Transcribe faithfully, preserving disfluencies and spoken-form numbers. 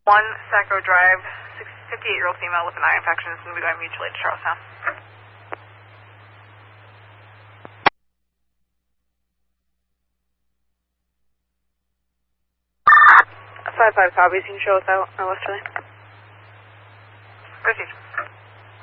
one Sacco Drive, fifty-eight-year-old female with an eye infection is going to be going mutually to Charlestown. five five copies, you can show us out, or Westerly. Proceed.